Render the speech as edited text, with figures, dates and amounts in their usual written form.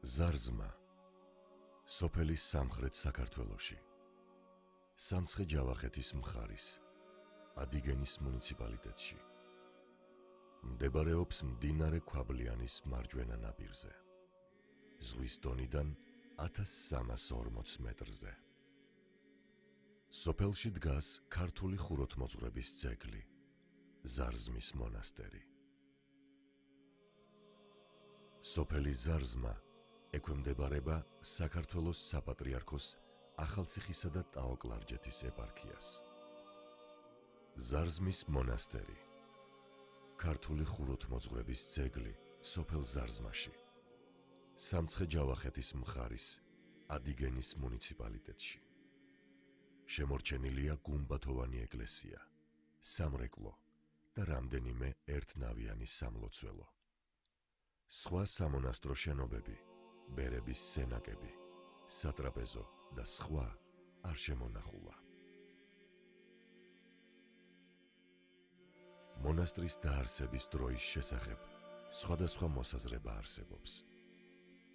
ზარზმა სოფელის სამხრეთ საქართველოში სამცხე-ჯავახეთის მხარის ადიგენის მუნიციპალიტეტში მდებარეობს მდინარე ქვაბლიანის მარჯვენა ნაპირზე ზღვის დონიდან 1340 მეტრზე. სოფელში დგას ქართული ხუროთმოძღვრების ძეგლი ზარზმის მონასტერი. სოფელი ზარზმა ექვემდებარება საქართველოს საპატრიარქოს ახალციხისა და ტაო-კლარჯეთის ეპარქიას. ზარზმის მონასტერი, ქართული ხუროთმოძღვრების ძეგლი სოფელ ზარზმაში, სამცხე-ჯავახეთის მხარის ადიგენის მუნიციპალიტეტში. შემორჩენილია გუმბათოვანი ეკლესია, სამრეკლო და რამდენიმე ერთნავიანი სამლოცველო. სხვა სამონასტრო შენობები, ბერების სენაკები, სატრაპეზო და სხვა არ შემონახულა. მონასტრის დაარსების დროის შესახებ სხვადასხვა მოსაზრება არსებობს.